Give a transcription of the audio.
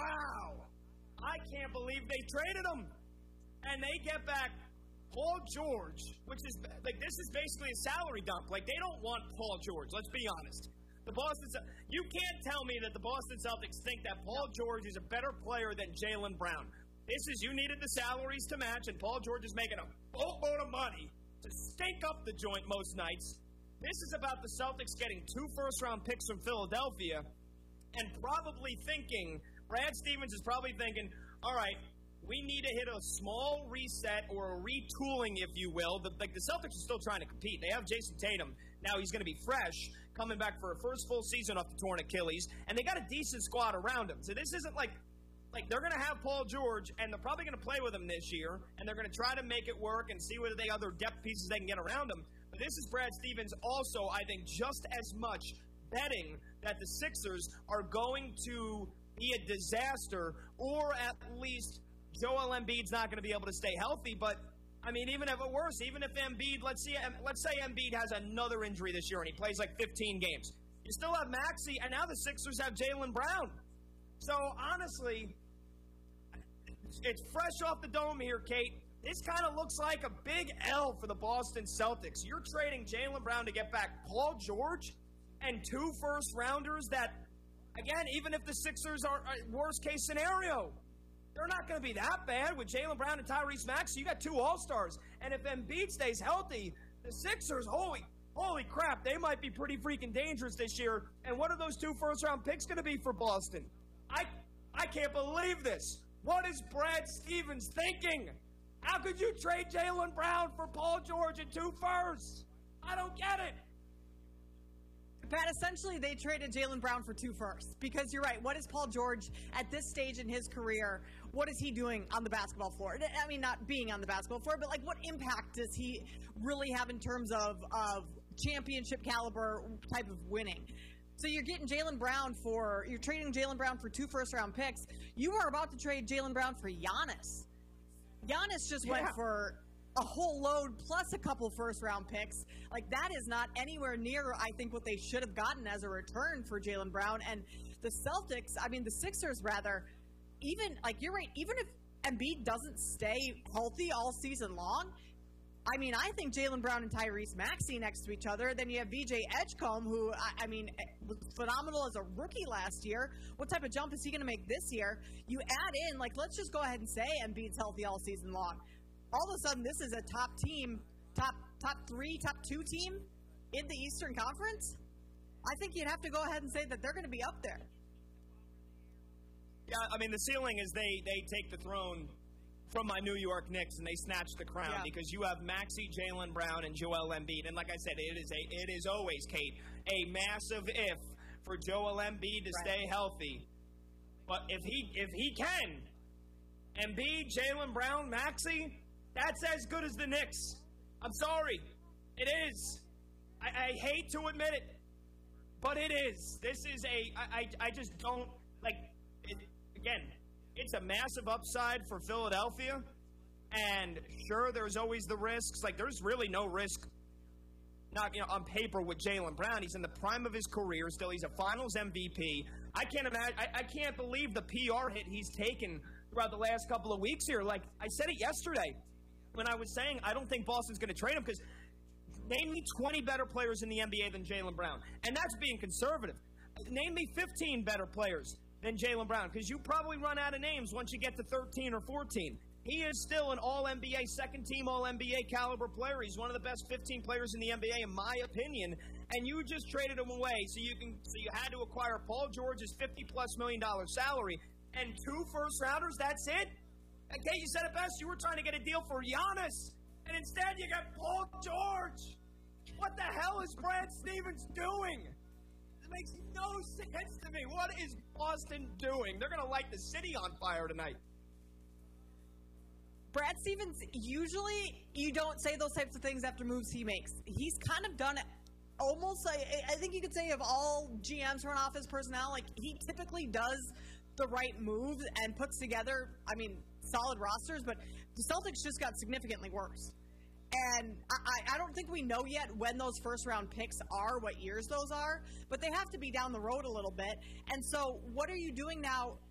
wow, I can't believe they traded him. And they get back Paul George, which is, like, this is basically a salary dump. Like, they don't want Paul George, let's be honest. You can't tell me that the Boston Celtics think that Paul George is a better player than Jaylen Brown. This is, you needed the salaries to match, and Paul George is making a boatload of money to stink up the joint most nights. This is about the Celtics getting 2 first-round picks from Philadelphia and probably thinking, Brad Stevens is probably thinking, all right, we need to hit a small reset or a retooling, if you will. The Celtics are still trying to compete. They have Jason Tatum. Now he's going to be fresh, coming back for a first full season off the torn Achilles, and they got a decent squad around him. So this isn't like they're going to have Paul George, and they're probably going to play with him this year, and they're going to try to make it work and see whether they other depth pieces they can get around him. But this is Brad Stevens also, I think, just as much betting that the Sixers are going to be a disaster, or at least Joel Embiid's not going to be able to stay healthy. But I mean, even if it worse, even if Embiid, let's say Embiid has another injury this year and he plays like 15 games, you still have Maxey, and now the Sixers have Jaylen Brown. So honestly, it's fresh off the dome here, Kate. This kind of looks like a big L for the Boston Celtics. You're trading Jaylen Brown to get back Paul George and 2 first-rounders that, again, even if the Sixers are worst-case scenario, they're not going to be that bad with Jaylen Brown and Tyrese Maxey. You got 2 All-Stars. And if Embiid stays healthy, the Sixers, holy crap, they might be pretty freaking dangerous this year. And what are those 2 first-round picks going to be for Boston? I can't believe this. What is Brad Stevens thinking? How could you trade Jaylen Brown for Paul George and 2 firsts? I don't get it. Pat, essentially they traded Jaylen Brown for 2 firsts because you're right. What is Paul George at this stage in his career? What is he doing on the basketball floor? I mean, not being on the basketball floor, but like what impact does he really have in terms of championship caliber type of winning? So you're getting you're trading Jaylen Brown for 2 first-round picks. You are about to trade Jaylen Brown for Giannis. Giannis just went for a whole load plus a couple first-round picks. Like, that is not anywhere near, I think, what they should have gotten as a return for Jaylen Brown. And the Sixers, rather, even, like, you're right, even if Embiid doesn't stay healthy all season long, I mean, I think Jaylen Brown and Tyrese Maxey next to each other. Then you have VJ Edgecombe, who, I mean, was phenomenal as a rookie last year. What type of jump is he going to make this year? You add in, like, let's just go ahead and say Embiid's healthy all season long. All of a sudden, this is a top 3, top 2 team in the Eastern Conference. I think you'd have to go ahead and say that they're going to be up there. Yeah, I mean, the ceiling is they take the throne from my New York Knicks and they snatch the crown because you have Maxey, Jaylen Brown, and Joel Embiid. And like I said, it is always, Kate, a massive if for Joel Embiid to stay healthy. But if he can, Embiid, Jaylen Brown, Maxey, that's as good as the Knicks. I'm sorry. It is. I hate to admit it, but it is. This is I just don't, like, again, it's a massive upside for Philadelphia. And sure, there's always the risks. Like, there's really no risk not on paper with Jaylen Brown. He's in the prime of his career still. He's a finals MVP. I can't imagine. I can't believe the PR hit he's taken throughout the last couple of weeks here. Like, I said it yesterday when I was saying I don't think Boston's going to trade him because name me 20 better players in the NBA than Jaylen Brown. And that's being conservative. Name me 15 better players than Jaylen Brown because you probably run out of names once you get to 13 or 14. He is still an All-NBA, second-team All-NBA caliber player. He's one of the best 15 players in the NBA, in my opinion. And you just traded him away, so you had to acquire Paul George's $50+ million salary and 2 first-rounders. That's it. Okay, you said it best. You were trying to get a deal for Giannis, and instead you got Paul George. What the hell is Brad Stevens doing? It makes no sense to me. What is Boston doing? They're going to light the city on fire tonight. Brad Stevens, usually you don't say those types of things after moves he makes. He's kind of done it almost, I think you could say of all GMs front office personnel, like he typically does the right moves and puts together, I mean, solid rosters, but the Celtics just got significantly worse. And I don't think we know yet when those first-round picks are, what years those are, but they have to be down the road a little bit. And so what are you doing now